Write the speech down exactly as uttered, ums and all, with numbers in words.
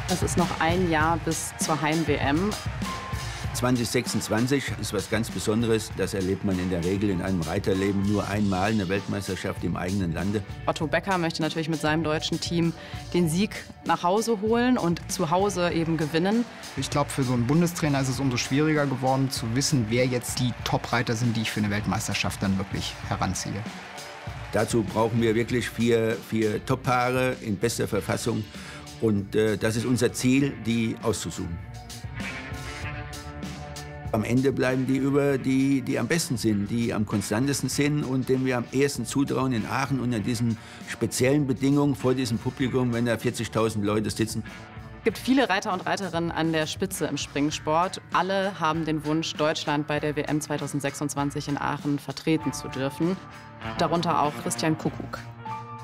Es ist noch ein Jahr bis zur Heim-W M. zwanzig sechsundzwanzig ist was ganz Besonderes. Das erlebt man in der Regel in einem Reiterleben nur einmal, eine Weltmeisterschaft im eigenen Lande. Otto Becker möchte natürlich mit seinem deutschen Team den Sieg nach Hause holen und zu Hause eben gewinnen. Ich glaube, für so einen Bundestrainer ist es umso schwieriger geworden, zu wissen, wer jetzt die Top-Reiter sind, die ich für eine Weltmeisterschaft dann wirklich heranziehe. Dazu brauchen wir wirklich vier, vier Top-Paare in bester Verfassung. Und äh, das ist unser Ziel, die auszusuchen. Am Ende bleiben die über, die, die am besten sind, die am konstantesten sind und denen wir am ehesten zutrauen in Aachen unter diesen speziellen Bedingungen vor diesem Publikum, wenn da vierzigtausend Leute sitzen. Es gibt viele Reiter und Reiterinnen an der Spitze im Springsport. Alle haben den Wunsch, Deutschland bei der W M zweitausendsechsundzwanzig in Aachen vertreten zu dürfen. Darunter auch Christian Kuckuck.